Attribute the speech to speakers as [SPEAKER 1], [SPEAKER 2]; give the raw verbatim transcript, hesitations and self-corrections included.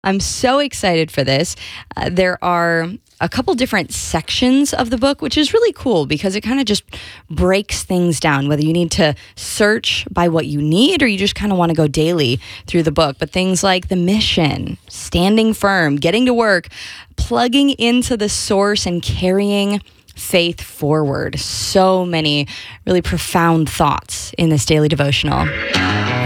[SPEAKER 1] I'm so excited for this. Uh, there are a couple different sections of the book, which is really cool because it kind of just breaks things down, whether you need to search by what you need or you just kind of want to go daily through the book. But things like the mission, standing firm, getting to work, plugging into the source and carrying faith forward. So many really profound thoughts in this daily devotional.